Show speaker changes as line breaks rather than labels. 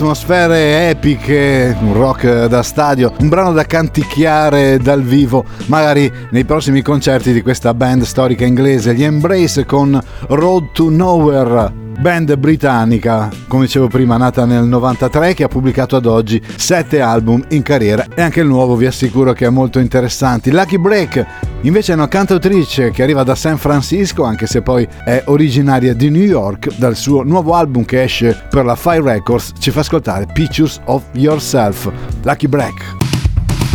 Atmosfere epiche, un rock da stadio, un brano da canticchiare dal vivo, magari nei prossimi concerti di questa band storica inglese, gli Embrace con Road to Nowhere. Band britannica, come dicevo prima, nata nel 93, che ha pubblicato ad oggi 7 album in carriera, e anche il nuovo vi assicuro che è molto interessante. Lucky Break invece è una cantautrice che arriva da San Francisco, anche se poi è originaria di New York. Dal suo nuovo album che esce per la Fire Records ci fa ascoltare Pictures of Yourself. Lucky Break.